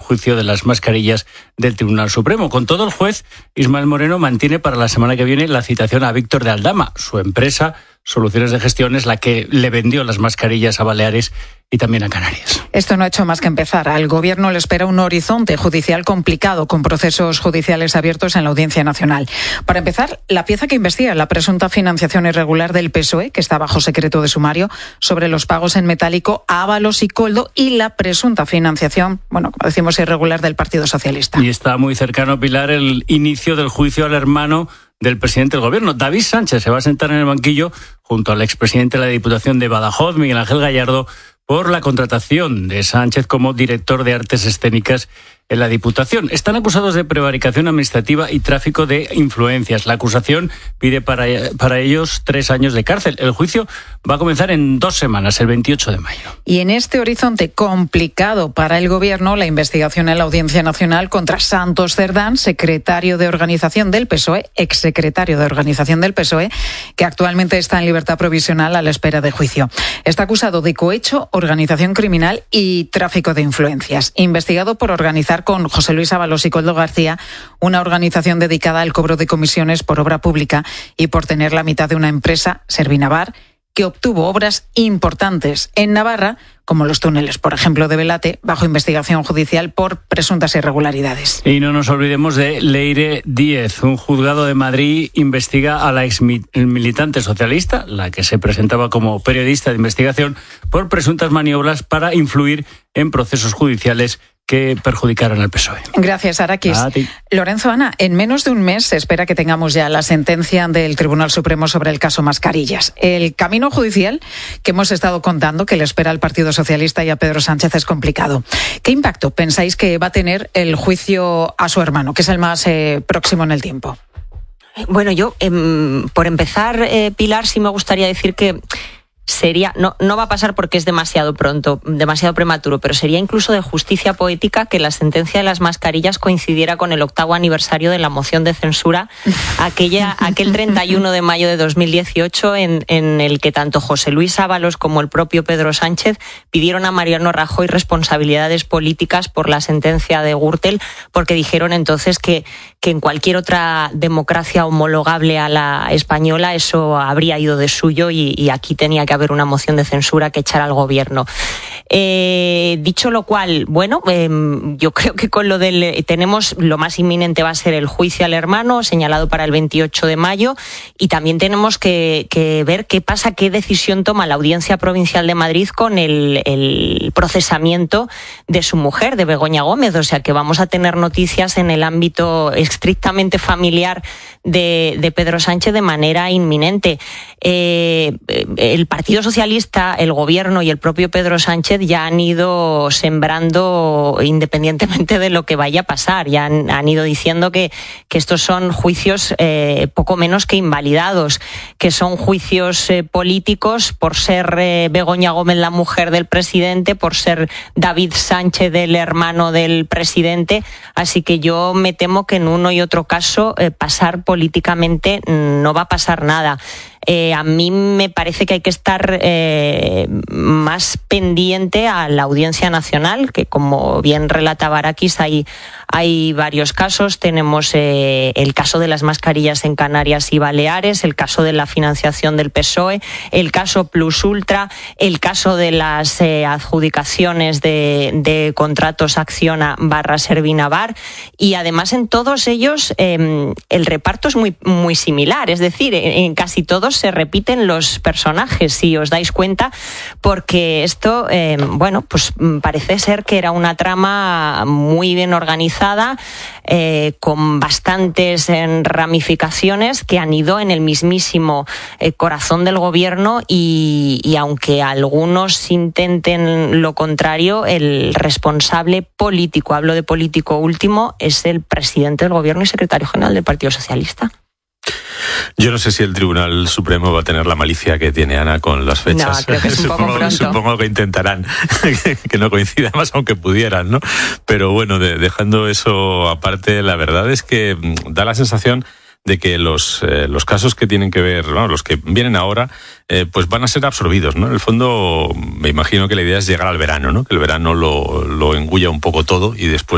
juicio de las mascarillas del Tribunal Supremo. Con todo, el juez Ismael Moreno mantiene para la semana que viene la citación a Víctor de Aldama. Su empresa Soluciones de Gestión es la que le vendió las mascarillas a Baleares y también a Canarias. Esto no ha hecho más que empezar. Al Gobierno le espera un horizonte judicial complicado, con procesos judiciales abiertos en la Audiencia Nacional. Para empezar, la pieza que investiga la presunta financiación irregular del PSOE, que está bajo secreto de sumario, sobre los pagos en metálico a Ábalos y Koldo, y la presunta financiación, como decimos, irregular del Partido Socialista. Y está muy cercano, Pilar, el inicio del juicio al hermano del presidente del Gobierno. David Sánchez se va a sentar en el banquillo junto al expresidente de la Diputación de Badajoz, Miguel Ángel Gallardo, por la contratación de Sánchez como director de Artes Escénicas en la Diputación. Están acusados de prevaricación administrativa y tráfico de influencias. La acusación pide para ellos 3 años de cárcel. El juicio va a comenzar en 2 semanas, el 28 de mayo. Y en este horizonte complicado para el Gobierno, la investigación en la Audiencia Nacional contra Santos Cerdán, secretario de Organización del PSOE, exsecretario de Organización del PSOE, que actualmente está en libertad provisional a la espera de juicio. Está acusado de cohecho, organización criminal y tráfico de influencias. Investigado por organizar con José Luis Ábalos y Koldo García una organización dedicada al cobro de comisiones por obra pública y por tener la mitad de una empresa, Servinavar, que obtuvo obras importantes en Navarra, como los túneles, por ejemplo, de Belate, bajo investigación judicial por presuntas irregularidades. Y no nos olvidemos de Leire Díez. Un juzgado de Madrid investiga a la exmilitante socialista, la que se presentaba como periodista de investigación, por presuntas maniobras para influir en procesos judiciales que perjudicaron al PSOE. Gracias, Araquis. Lorenzo, Ana, en menos de un mes se espera que tengamos ya la sentencia del Tribunal Supremo sobre el caso Mascarillas. El camino judicial que hemos estado contando, que le espera al Partido Socialista y a Pedro Sánchez, es complicado. ¿Qué impacto pensáis que va a tener el juicio a su hermano, que es el más próximo en el tiempo? Bueno, yo, por empezar, Pilar, sí me gustaría decir que sería, no va a pasar porque es demasiado pronto, demasiado prematuro, pero sería incluso de justicia poética que la sentencia de las mascarillas coincidiera con el 8º aniversario de la moción de censura, aquel 31 de mayo de 2018, en el que tanto José Luis Ábalos como el propio Pedro Sánchez pidieron a Mariano Rajoy responsabilidades políticas por la sentencia de Gürtel, porque dijeron entonces que en cualquier otra democracia homologable a la española eso habría ido de suyo y aquí tenía que haber una moción de censura que echara al Gobierno. Dicho lo cual, bueno, yo creo que con tenemos lo más inminente va a ser el juicio al hermano, señalado para el 28 de mayo, y también tenemos que ver qué pasa, qué decisión toma la Audiencia Provincial de Madrid con el procesamiento de su mujer, de Begoña Gómez. O sea que vamos a tener noticias en el ámbito estrictamente familiar de Pedro Sánchez de manera inminente. El Partido Socialista, el Gobierno y el propio Pedro Sánchez ya han ido sembrando, independientemente de lo que vaya a pasar, ya han ido diciendo que estos son juicios poco menos que invalidados, que son juicios políticos por ser Begoña Gómez la mujer del presidente, por ser David Sánchez el hermano del presidente, así que yo me temo que en uno y otro caso pasar políticamente no va a pasar nada. A mí me parece que hay que estar más pendiente a la Audiencia Nacional, que como bien relataba Araquis, hay varios casos. Tenemos el caso de las mascarillas en Canarias y Baleares, el caso de la financiación del PSOE, el caso Plus Ultra, el caso de las adjudicaciones de contratos Acciona / Servinavar, y además en todos ellos el reparto es muy, muy similar, es decir, en casi todos se repiten los personajes, si os dais cuenta, porque esto, pues parece ser que era una trama muy bien organizada, con bastantes ramificaciones que han ido en el mismísimo corazón del Gobierno y aunque algunos intenten lo contrario, el responsable político, hablo de político último, es el presidente del Gobierno y secretario general del Partido Socialista. Yo no sé si el Tribunal Supremo va a tener la malicia que tiene Ana con las fechas. No, creo que es un poco pronto. Supongo que intentarán que no coincida más, aunque pudieran, ¿no? Pero bueno, dejando eso aparte, la verdad es que da la sensación de que los casos que tienen que ver, ¿no?, los que vienen ahora, pues van a ser absorbidos, ¿no? En el fondo, me imagino que la idea es llegar al verano, ¿no? Que el verano lo engulla un poco todo y después